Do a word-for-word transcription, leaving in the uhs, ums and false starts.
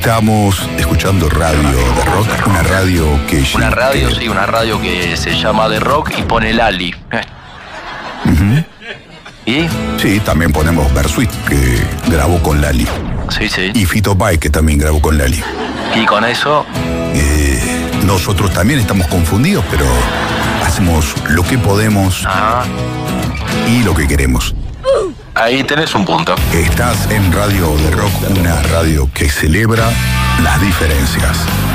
Estamos escuchando Radio de Rock, una radio que... Una radio, que... sí, una radio que se llama The Rock y pone Lali. Uh-huh. ¿Y? Sí, también ponemos Bersuit, que grabó con Lali. Sí, sí. Y Fito Páez, que también grabó con Lali. Y con eso... Eh, nosotros también estamos confundidos, pero hacemos lo que podemos. Ajá. Y lo que queremos. Ahí tenés un punto. Estás en Radio de Rock, una radio que celebra las diferencias.